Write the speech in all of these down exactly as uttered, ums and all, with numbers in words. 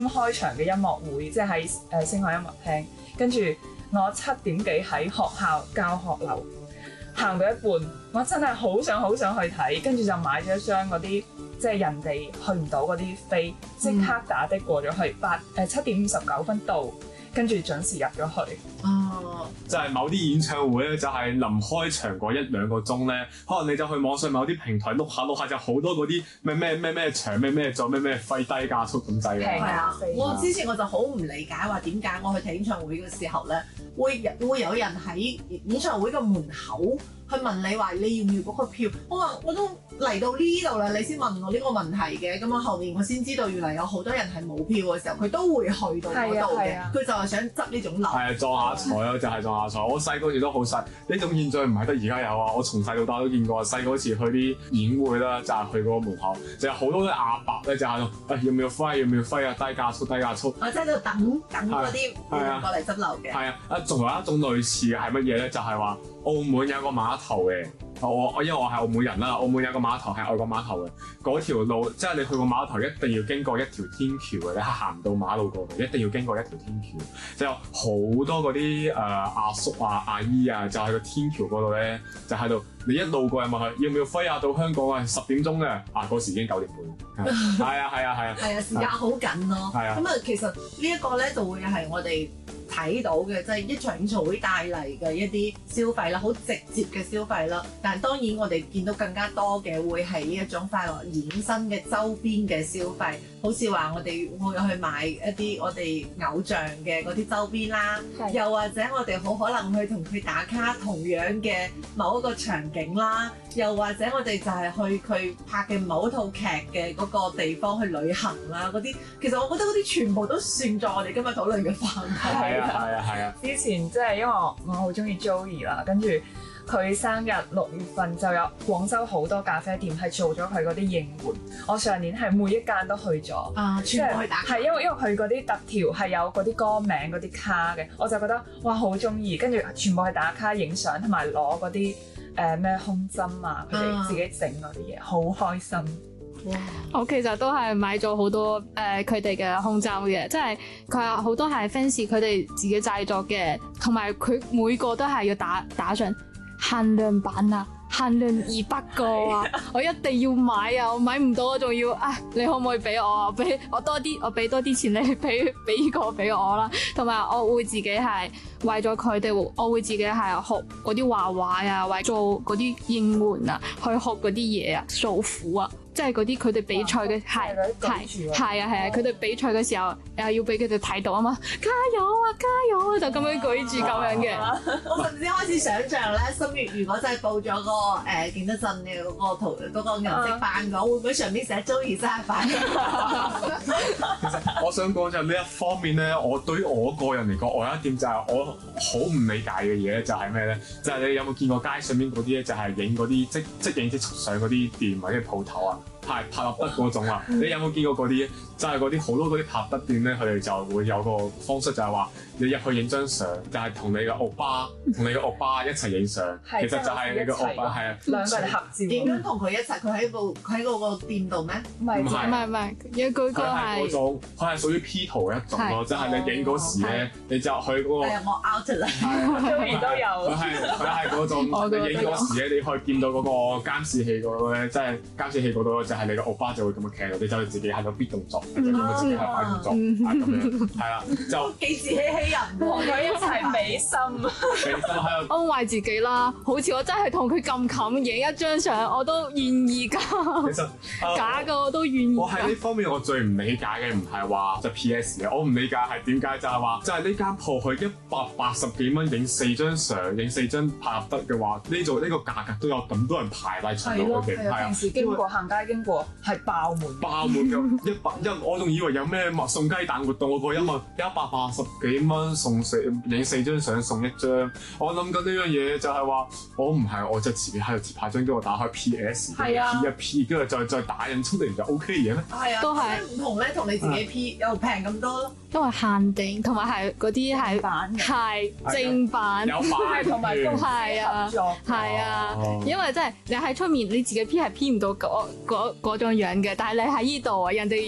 開場嘅音樂會，即係喺誒星海音樂廳，跟住我七點幾喺學校教學樓行到一半，我真係好想好想去睇，跟住就買咗一張嗰啲即係人哋去唔到嗰啲飛，即刻打的過咗去，八誒七點五十九分到，跟住準時入咗去。 哦， 就係某啲演唱會咧，就係臨開場嗰一兩個鐘咧，可能你就去網上某啲平台碌下碌下，就好多嗰啲咩咩咩咩場咩咩座咩咩飛低加速咁滯嘅。 係啊飛， 我之前我就好唔理解話點解我去睇演唱會嘅時候咧，會會有人喺演唱會嘅門口去問你話你要唔要嗰個票。我話我都嚟到呢度啦，你先問我呢個問題嘅。咁我後面我先知道原來有好多人係冇票嘅時候，佢都會去到嗰度嘅。佢就係想執呢種流。 係啊，撞下彩咯，就係撞下彩。我細個時都好細，呢種現象唔係得而家有啊！我從細到大都見過。細個嗰時去啲演會啦，就係去嗰個門口，就有好多啲阿伯咧，就喺度，誒要唔要飛？要唔要飛啊？低價速，低價速。 我真係喺度等等嗰啲人過嚟執流嘅。 係啊，啊仲有一種類似嘅係乜嘢咧？就係話澳門有個碼頭嘅。我我因為我係澳門人啦，澳門有個碼頭係外國碼頭嘅，嗰條路即係你去個碼頭一定要經過一條天橋嘅，你係行唔到馬路過去，一定要經過一條天橋，就有好多嗰啲誒阿叔啊阿姨啊，就喺個天橋嗰度咧，就喺度你一路過去問佢要唔要飛啊？到香港啊十點鐘嘅，啊嗰時已經九點半，係啊係啊係啊， 係啊時間好緊咯， 係啊， 咁啊其實呢一個咧就會係我哋睇到嘅，即係一場演唱會帶嚟嘅一啲消費啦，好直接嘅消費啦。但係當然我哋見到更加多嘅會係呢一種快樂衍生嘅周邊嘅消費，好似話我哋會去買一啲我哋偶像嘅嗰啲周邊啦，又或者我哋好可能去同佢打卡同樣嘅某一個場景啦，又或者我哋就係去佢拍嘅某一套劇嘅嗰個地方去旅行啦，嗰啲其實我覺得嗰啲全部都算在我哋今日討論嘅範圍。 係啊係啊係啊！ 之前即係因為我我好中意 Joey 啦，跟住佢生日六月份就有廣州好多咖啡店係做咗佢嗰啲應援。我上年係每一間都去咗， 啊，全部去打卡。 係因為因為佢嗰啲特調係有嗰啲歌名嗰啲卡嘅，我就覺得哇好中意，跟住全部去打卡影相，同埋攞嗰啲誒咩胸針啊，佢哋自己整嗰啲嘢，好開心。 哇我其實都係買咗好多誒佢哋嘅胸針嘅，即係佢有好多係 fans 佢哋自己製作嘅，同埋佢每個都係要打打上限量版啊，限量二百個啊，我一定要買啊！我買唔到我仲要啊，你可唔可以俾我啊？俾我多啲，我俾多啲錢你俾俾呢個俾我啦，同埋我會自己係為咗佢哋，我會自己係學嗰啲畫畫啊，或者做嗰啲應援啊，去學嗰啲嘢啊，訴苦啊。即係嗰啲佢哋比賽嘅係係係啊係啊，佢哋比賽嘅時候誒要俾佢哋睇到啊嘛，加油啊加油啊，就咁樣舉住咁樣嘅。 我甚至開始想像咧，心月如果真係報咗嗰個誒景德鎮嘅嗰個圖嗰個顏色班嘅話，會唔會上面寫 Joey 生日快樂？ 其實我想講就係呢一方面咧，我對於我個人嚟講，我有一點就係我好唔理解嘅嘢咧，就係咩咧？就係你有冇見過街上面嗰啲咧，就係影嗰啲即即影即出相嗰啲店或者鋪頭啊？係拍立得嗰種啊！你有冇見過嗰啲？就係嗰啲好多嗰啲拍得店咧，佢哋就會有個方式，就係話你入去影張相，就係同你嘅歐巴同你嘅歐巴一齊影相。其實就係你嘅歐巴係啊， 兩個人合照。 點樣同佢一齊？佢喺部佢喺嗰個店度咩？ 唔係唔係唔係唔係，有嗰個佢係嗰種，佢係屬於 P 圖嘅一種咯，即係你影嗰時咧，你就去嗰個。 係啊，我 out 啦。 Joey 都有。 佢係佢係嗰種，你影嗰時咧，你可以見到嗰個監視器嗰度咧，即係監視器嗰度就係你嘅歐巴就會咁樣企喺度，你就自己喺度必動作，就咁自己係擺動作啊咁樣，係啦，就幾自欺欺人喎！ 佢一齊比心， 比心喺度安慰自己啦。好似我真係同佢咁近影一張相，我都願意㗎。 其實假嘅我都願意。 我喺呢方面我最唔理解嘅唔係話就 P S 嘅，我唔理解係點解就係話就係呢間鋪佢一百八十幾蚊影四張相，影四張拍立得嘅話，呢度呢個價格都有咁多人排嚟長龍嘅，係啊， 平時經過行街經過係爆滿， 爆滿嘅一百一，我仲以為有咩送雞蛋活動，我個一萬一百八十幾蚊送四影四張相送一張，我諗緊呢樣嘢就係話我唔係我就自己喺度自拍張，跟住我打開 P S P 一 P， 跟住再再打印出嚟就 O K 嘅咩？ 係啊， 都係唔同咧，同你自己 P 又平咁多咯。 因為限定，同埋係嗰啲係版係正版， 有版同埋公司合作， 係啊，因為真係你喺出面你自己 P 係 P 唔到嗰嗰嗰種樣嘅，但係你喺呢度啊，人哋入影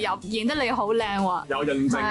認得你好靚喎。 有認證